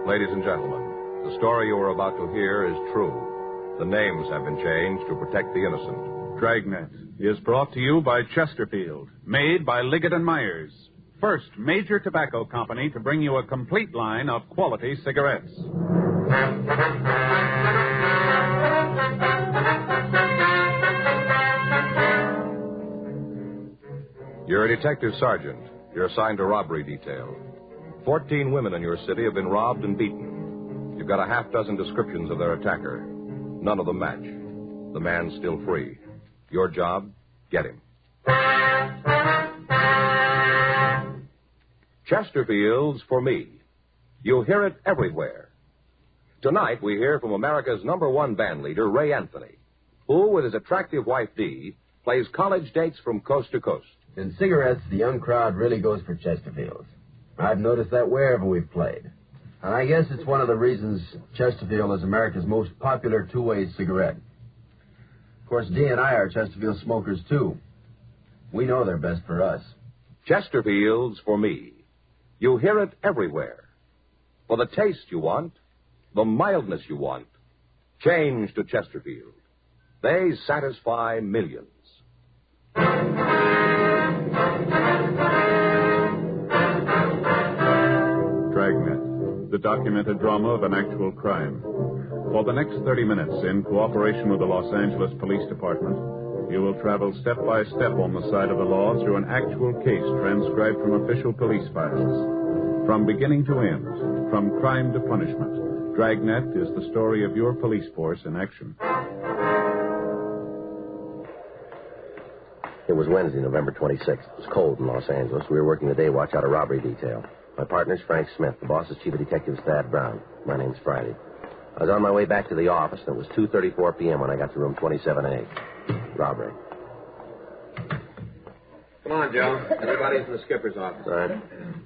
Ladies and gentlemen, the story you are about to hear is true. The names have been changed to protect the innocent. Dragnet is brought to you by Chesterfield, made by Liggett & Myers. First major tobacco company to bring you a complete line of quality cigarettes. You're a detective sergeant. You're assigned to robbery detail. 14 women in your city have been robbed and beaten. You've got a half dozen descriptions of their attacker. None of them match. The man's still free. Your job, get him. Chesterfield's for me. You'll hear it everywhere. Tonight, we hear from America's #1 band leader, Ray Anthony, who, with his attractive wife, Dee, plays college dates from coast to coast. In cigarettes, the young crowd really goes for Chesterfields. I've noticed that wherever we've played. And I guess it's one of the reasons Chesterfield is America's most popular two-way cigarette. Of course, Dee and I are Chesterfield smokers, too. We know they're best for us. Chesterfield's for me. You'll hear it everywhere. For the taste you want, the mildness you want, change to Chesterfield. They satisfy millions. Dragnet, the documented drama of an actual crime. For the next 30 minutes, in cooperation with the Los Angeles Police Department, you will travel step by step on the side of the law through an actual case transcribed from official police files. From beginning to end, from crime to punishment, Dragnet is the story of your police force in action. It was Wednesday, November 26th. It was cold in Los Angeles. We were working the day watch out of robbery detail. My partner's Frank Smith. The boss is Chief of Detectives Thad Brown. My name's Friday. I was on my way back to the office, and it was 2:34 p.m. when I got to room 27A. Robbery. Come on, Joe. Everybody's in the skipper's office. All right.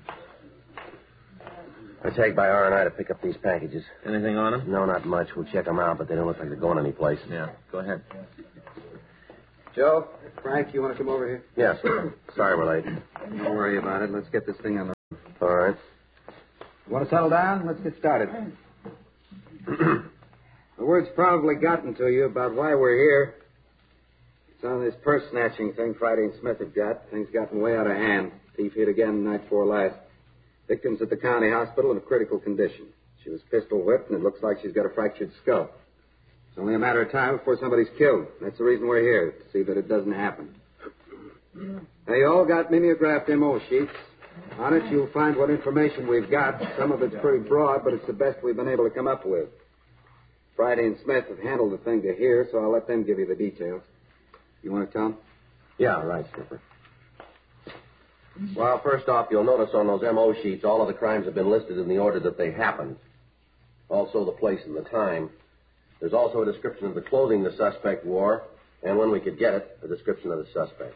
I tagged by R&I to pick up these packages. Anything on them? No, not much. We'll check them out, but they don't look like they're going anyplace. Yeah, go ahead. Joe, Frank, you want to come over here? Yes. Sorry we're late. Don't worry about it. Let's get this thing on the... All right. You want to settle down? Let's get started. The word's probably gotten to you about why we're here. It's on this purse snatching thing Friday and Smith have got. Things gotten way out of hand. Thief hit again the night before last. Victim's at the county hospital in a critical condition. She was pistol whipped, and it looks like she's got a fractured skull. It's only a matter of time before somebody's killed. That's the reason we're here, to see that it doesn't happen. They all got mimeographed MO sheets. On it, you'll find what information we've got. Some of it's pretty broad, but it's the best we've been able to come up with. Friday and Smith have handled the thing to here, so I'll let them give you the details. You want to tell them? Yeah, right, Skipper. Well, first off, you'll notice on those MO sheets, all of the crimes have been listed in the order that they happened. Also the place and the time. There's also a description of the clothing the suspect wore, and when we could get it, a description of the suspect.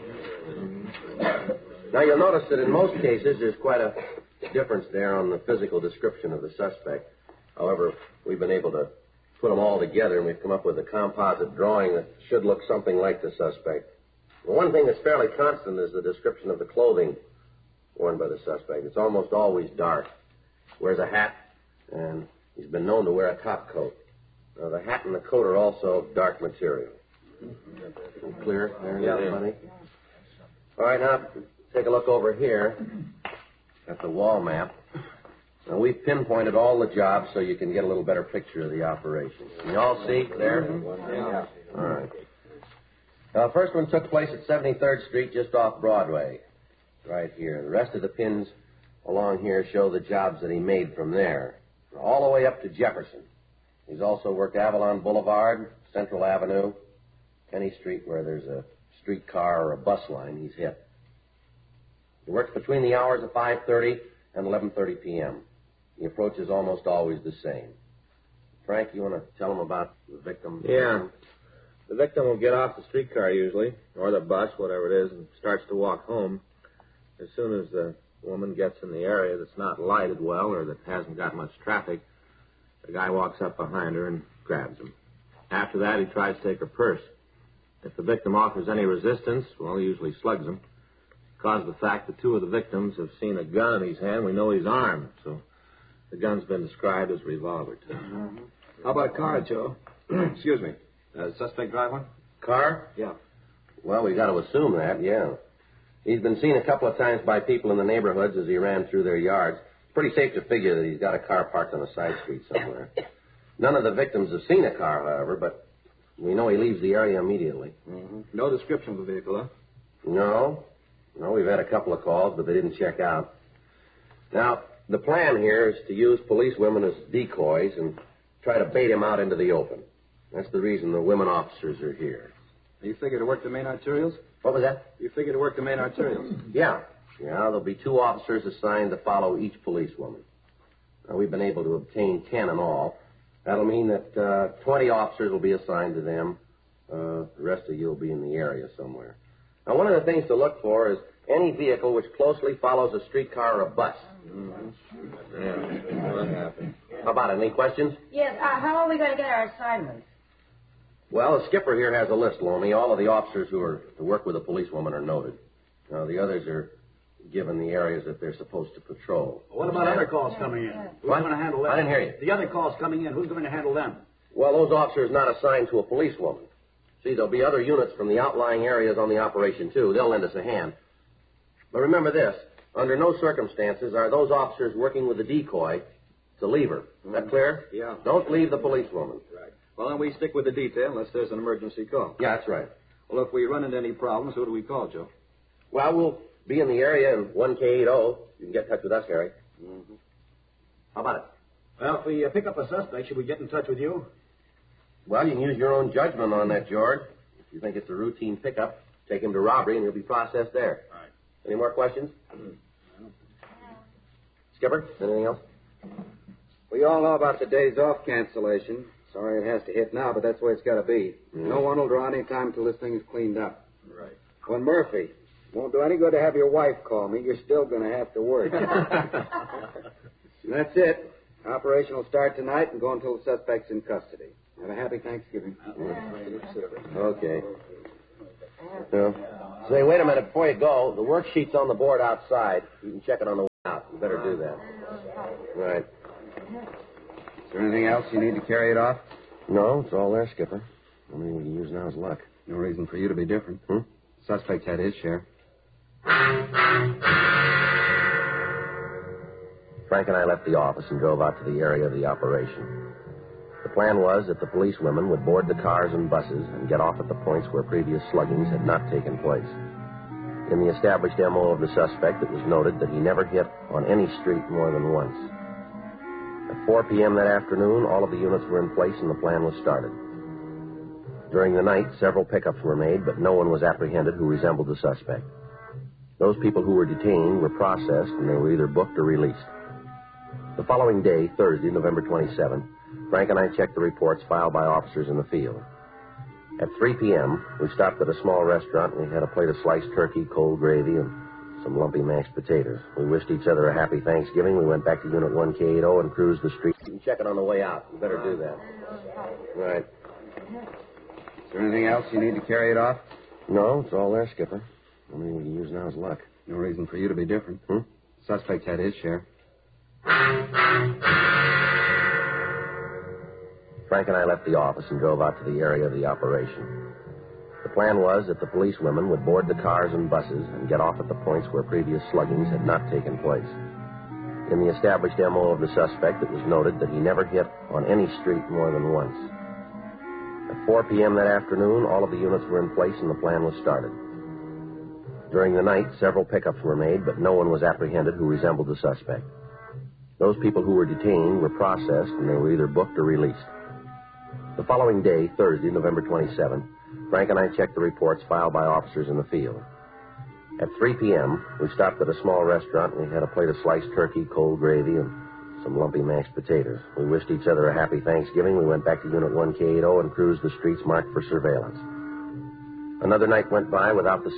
Now, you'll notice that in most cases, there's quite a difference there on the physical description of the suspect. However, we've been able to put them all together, and we've come up with a composite drawing that should look something like the suspect. Well, one thing that's fairly constant is the description of the clothing worn by the suspect. It's almost always dark. Wears a hat, and he's been known to wear a top coat. Now, the hat and the coat are also dark material. Clear? There, yeah, everybody? All right, now, take a look over here at the wall map. Now, we've pinpointed all the jobs so you can get a little better picture of the operation. Can you all see there? Yeah. All right. Now, the first one took place at 73rd Street, just off Broadway. Right here. The rest of the pins along here show the jobs that he made from there, all the way up to Jefferson. He's also worked Avalon Boulevard, Central Avenue, any street where there's a streetcar or a bus line, he's hit. He works between the hours of 5:30 and 11:30 p.m. The approach is almost always the same. Frank, you want to tell him about the victim? Yeah. The victim will get off the streetcar usually, or the bus, whatever it is, and starts to walk home. As soon as the woman gets in the area that's not lighted well or that hasn't got much traffic, the guy walks up behind her and grabs him. After that, he tries to take her purse. If the victim offers any resistance, well, he usually slugs him. Because of the fact that two of the victims have seen a gun in his hand, we know he's armed. So The gun's been described as revolver type. How about car, Joe? Excuse me. Suspect drive one? Car? Yeah. Well, we got to assume that, yeah. He's been seen a couple of times by people in the neighborhoods as he ran through their yards. It's pretty safe to figure that he's got a car parked on a side street somewhere. None of the victims have seen a car, however, but we know he leaves the area immediately. Mm-hmm. No description of the vehicle, huh? No, we've had a couple of calls, but they didn't check out. Now, the plan here is to use police women as decoys and try to bait him out into the open. That's the reason the women officers are here. You figure to work the main arterials? What was that? You figure to work the main arterials? Yeah, there'll be 2 officers assigned to follow each policewoman. Now, we've been able to obtain 10 in all. That'll mean that 20 officers will be assigned to them. The rest of you will be in the area somewhere. Now, one of the things to look for is any vehicle which closely follows a streetcar or a bus. Yeah, what happened? How about it? Any questions? Yes, how are we going to get our assignments? Well, the skipper here has a list, Lomi. All of the officers who are to work with a policewoman are noted. Now, the others are given the areas that they're supposed to patrol. What about other calls coming in? Who's What? going to handle them? I didn't hear you. The other calls coming in, who's going to handle them? Well, those officers not assigned to a policewoman. See, there'll be other units from the outlying areas on the operation, too. They'll lend us a hand. But remember this. Under no circumstances are those officers working with a decoy to leave her. Is that clear? Yeah. Don't leave the policewoman. Right. Well, then we stick with the detail unless there's an emergency call. Yeah, that's right. Well, if we run into any problems, who do we call, Joe? Well, we'll be in the area in 1K80. You can get in touch with us, Harry. Mm-hmm. How about it? Well, if we pick up a suspect, should we get in touch with you? Well, you can use your own judgment on that, George. If you think it's a routine pickup, take him to robbery and he'll be processed there. All right. Any more questions? Skipper, anything else? We all know about the days off cancellation. Sorry it has to hit now, but that's the way it's got to be. No one will draw any time till this thing is cleaned up. Right. Well, Murphy, won't do any good to have your wife call me. You're still going to have to work. That's it. Operation will start tonight and go until the suspect's in custody. Have a happy Thanksgiving. Okay. Say, wait a minute before you go. The worksheet's on the board outside. You can check it on the way out. You better do that. Right. Is there anything else you need to carry it off? No, it's all there, Skipper. Only we can use now is luck. No reason for you to be different. Suspect had his share. Frank and I left the office and drove out to the area of the operation. The plan was that the policewomen would board the cars and buses and get off at the points where previous sluggings had not taken place. In the established MO of the suspect, it was noted that he never hit on any street more than once. At 4 p.m. that afternoon, all of the units were in place and the plan was started. During the night, several pickups were made, but no one was apprehended who resembled the suspect. Those people who were detained were processed and they were either booked or released. The following day, Thursday, November 27, Frank and I checked the reports filed by officers in the field. At 3 p.m., we stopped at a small restaurant and we had a plate of sliced turkey, cold gravy, and some lumpy mashed potatoes. We wished each other a happy Thanksgiving. We went back to Unit 1K80 and cruised the street. You can check it on the way out. You better do that. Right. Is there anything else you need to carry it off? No, it's all there, Skipper. Only we can use now is luck. No reason for you to be different. Suspect had his share. Frank and I left the office and drove out to the area of the operation. The plan was that the policewomen would board the cars and buses and get off at the points where previous sluggings had not taken place. In the established MO of the suspect, it was noted that he never hit on any street more than once. At 4 p.m. that afternoon, all of the units were in place and the plan was started. During the night, several pickups were made, but no one was apprehended who resembled the suspect. Those people who were detained were processed and they were either booked or released. The following day, Thursday, November 27, Frank and I checked the reports filed by officers in the field. At 3 p.m., we stopped at a small restaurant and we had a plate of sliced turkey, cold gravy, and some lumpy mashed potatoes. We wished each other a happy Thanksgiving. We went back to Unit 1K80 and cruised the streets marked for surveillance. Another night went by without the